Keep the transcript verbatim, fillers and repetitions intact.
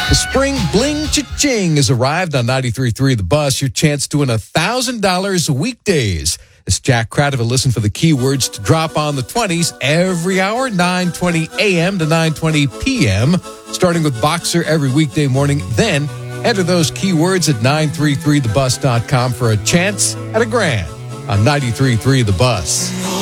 The spring bling cha-ching has arrived on ninety-three point three The Bus. Your chance to win one thousand dollars weekdays. It's Jack Cradival. Listen for the keywords to drop on the twenties every hour, nine twenty a.m. to nine twenty p.m., starting with Boxer every weekday morning. Then enter those keywords at nine three three the bus dot com for a chance at a grand on ninety-three point three The Bus.